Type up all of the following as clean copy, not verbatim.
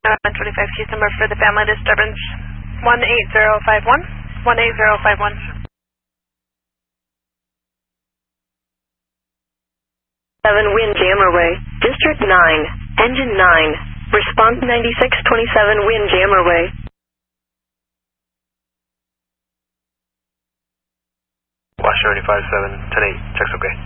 125 case number for the family disturbance 18051. 18051. 7 Windjammer Way, District 9, Engine 9, response 9627 Windjammer Way. Washington 57, 10-8, checks okay.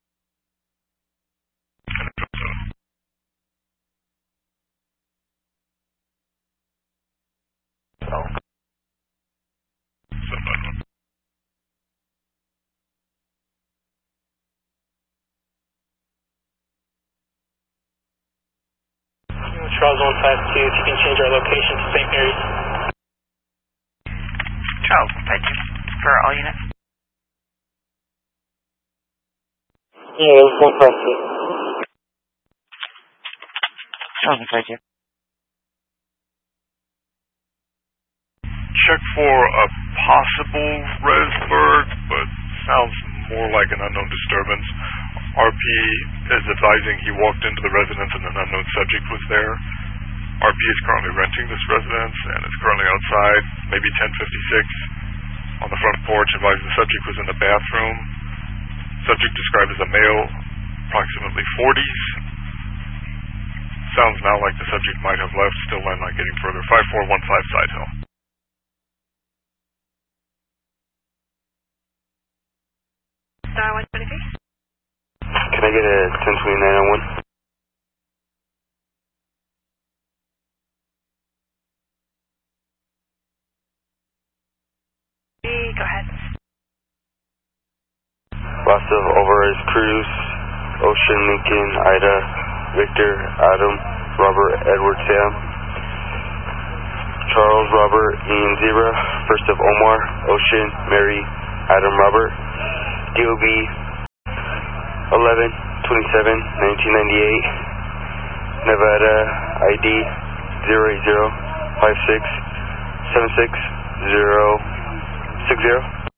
Charles 152, if you can change our location to St. Mary's. Charles 152, for all units. Yeah, 152. Charles 152. Check for a possible Resberg, but sounds more like an unknown disturbance. RP is advising he walked into the residence and an unknown subject was there. RP is currently renting this residence and is currently outside, maybe 1056. On the front porch, advising the subject was in the bathroom. Subject described as a male, approximately 40s. Sounds now like the subject might have left, still landline getting further. 5415 Side Hill. Star 123. Can I get a 1029 on 1? Go ahead. Loss of Alvarez Cruz, Ocean, Lincoln, Ida, Victor, Adam, Robert, Edward, Sam, Charles, Robert, Ian, Zebra, first of Omar, Ocean, Mary, Adam, Robert, DOB 11/27/1998, Nevada ID 08056766060.